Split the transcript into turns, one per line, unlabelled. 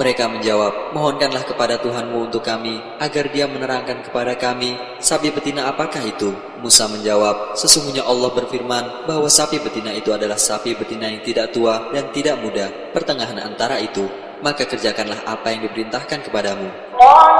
Mereka menjawab, mohonkanlah kepada Tuhanmu untuk kami, agar dia menerangkan kepada kami, sapi betina apakah itu? Musa menjawab, sesungguhnya Allah berfirman, bahwa sapi betina itu adalah sapi betina yang tidak tua dan tidak muda, pertengahan antara itu. Maka kerjakanlah apa yang diperintahkan kepadamu.